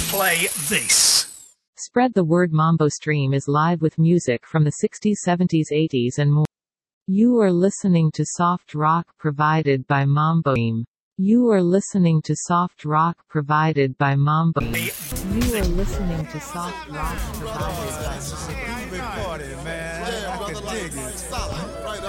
play this. Spread the word. Mambo Stream is live with music from the 60s, 70s, 80s and more. You are listening to soft rock provided by Mambo Stream. You are listening to soft rock provided by Mambo. You are listening to soft rock provided by Mambo. Recorded, man. I can dig it.